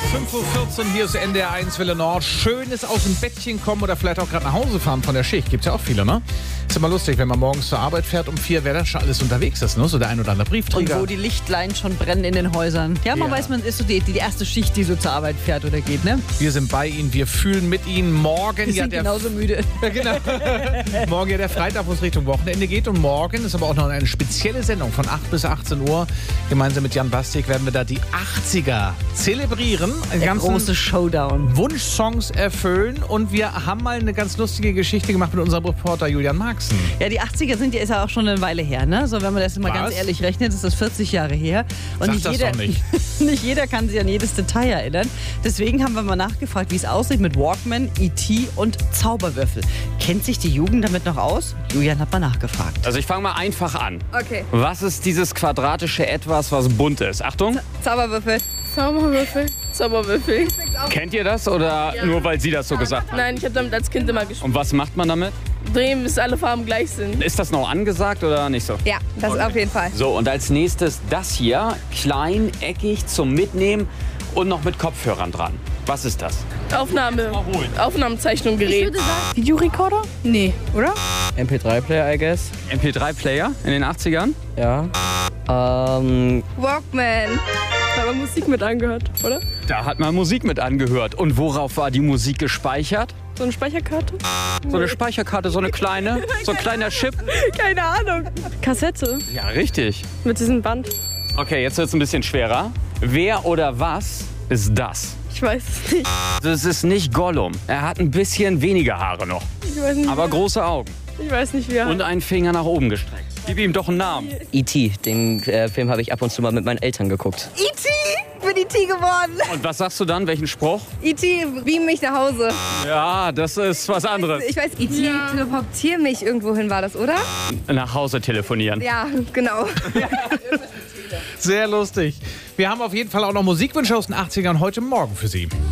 5:14 Uhr, hier ist NDR1 Welle Nord. Schönes aus dem Bettchen kommen oder vielleicht auch gerade nach Hause fahren von der Schicht. Gibt's ja auch viele, ne? Ist immer lustig, wenn man morgens zur Arbeit fährt um 4, wer da schon alles unterwegs ist, ne? So der ein oder andere Briefträger. Und wo die Lichtlein schon brennen in den Häusern. Ja, man weiß, man ist so die erste Schicht, die so zur Arbeit fährt oder geht, ne? Wir sind bei Ihnen, wir fühlen mit Ihnen. Morgen Wir sind genauso müde. Ja, genau. Morgen ja der Freitag, wo es Richtung Wochenende geht. Und morgen ist aber auch noch eine spezielle Sendung von 8 bis 18 Uhr. Gemeinsam mit Jan Bastik werden wir da die 80er zelebrieren. Der große Showdown. Wunschsongs erfüllen. Und wir haben mal eine ganz lustige Geschichte gemacht mit unserem Reporter Julian Marxen. Ja, die 80er ist ja auch schon eine Weile her, ne? So, wenn man das mal ganz ehrlich rechnet, ist das 40 Jahre her. Und Sag nicht das jeder, doch nicht. nicht jeder kann sich an jedes Detail erinnern. Deswegen haben wir mal nachgefragt, wie es aussieht mit Walkman, E.T. und Zauberwürfel. Kennt sich die Jugend damit noch aus? Julian hat mal nachgefragt. Also ich fange mal einfach an. Okay. Was ist dieses quadratische Etwas, was bunt ist? Achtung. Zauberwürfel. Zauberwürfel. Zauberwürfel. Kennt ihr das oder nur weil sie das so gesagt hat? Nein, ich habe damit als Kind immer gespielt. Und was macht man damit? Drehen, bis alle Farben gleich sind. Ist das noch angesagt oder nicht so? Ja, das auf jeden Fall. So, und als nächstes das hier. Klein, eckig, zum Mitnehmen und noch mit Kopfhörern dran. Was ist das? Aufnahmezeichnungsgerät. Videorekorder? Nee, oder? MP3-Player, I guess. MP3-Player in den 80ern? Ja. Walkman. Da hat man Musik mit angehört, oder? Da hat man Musik mit angehört. Und worauf war die Musik gespeichert? So eine Speicherkarte? So eine Speicherkarte, so eine kleine, so ein kleiner Chip. Keine Ahnung. Kassette Ja, richtig. mit diesem Band. Okay, jetzt wird es ein bisschen schwerer. Wer oder was ist das? Ich weiß es nicht. Das ist nicht Gollum. Er hat ein bisschen weniger Haare noch, Ich weiß nicht, aber große Augen ich weiß nicht wie er und einen Finger nach oben gestreckt. Gib ihm doch einen Namen. E.T., den Film habe ich ab und zu mal mit meinen Eltern geguckt. E.T. Bin E.T. geworden. Und was sagst du dann? Welchen Spruch? E.T. beam mich nach Hause. Ja, das ist was anderes. Ich weiß, E.T. teleportier mich irgendwo hin, war das, oder? Nach Hause telefonieren. Ja, genau. Sehr lustig. Wir haben auf jeden Fall auch noch Musikwünsche aus den 80ern heute Morgen für Sie.